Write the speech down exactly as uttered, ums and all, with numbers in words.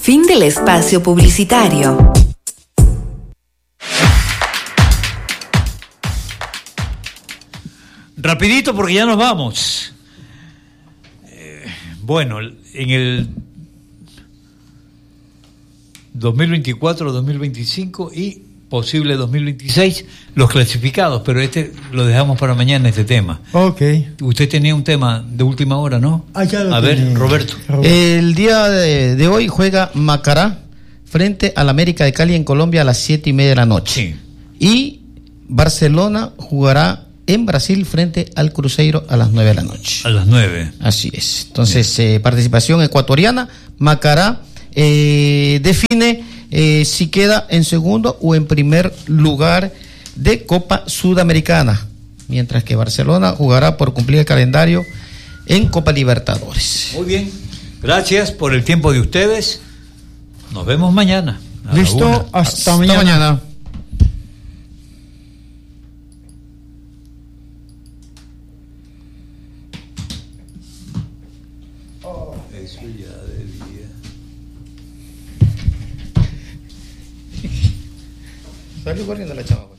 Fin del espacio publicitario. Rapidito porque ya nos vamos. Eh, bueno, en el dos mil veinticuatro, dos mil veinticinco y posible dos mil veintiséis, los clasificados, pero este lo dejamos para mañana, este tema. Ok. Usted tenía un tema de última hora, ¿no? Ah, ya lo A ver, tenía. Roberto. El día de, de hoy juega Macará frente al América de Cali en Colombia a las siete y media de la noche. Sí. Y Barcelona jugará en Brasil frente al Cruzeiro a las nueve de la noche. A las nueve. Así es. Entonces, eh, participación ecuatoriana. Macará eh, define eh, si queda en segundo o en primer lugar de Copa Sudamericana, mientras que Barcelona jugará por cumplir el calendario en Copa Libertadores. Muy bien. Gracias por el tiempo de ustedes. Nos vemos mañana. Listo, hasta, Hasta mañana. mañana. Eso ya debía. Salió corriendo la chava.